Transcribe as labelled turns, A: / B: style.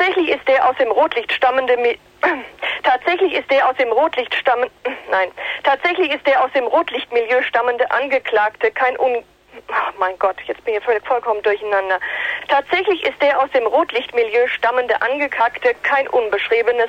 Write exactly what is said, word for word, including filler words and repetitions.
A: Tatsächlich ist der aus dem Rotlicht stammende Mi Tatsächlich ist der aus dem Rotlicht stammende Nein, tatsächlich ist der aus dem Rotlichtmilieu stammende Angeklagte kein un Ach, mein Gott, jetzt bin ich völlig vollkommen durcheinander. Tatsächlich ist der aus dem Rotlichtmilieu stammende Angeklagte kein unbeschriebenes